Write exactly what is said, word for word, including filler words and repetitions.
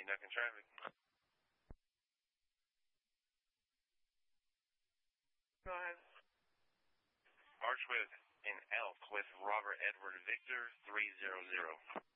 Duck in traffic. Go ahead. March with an Elk with Robert Edward Victor three zero zero.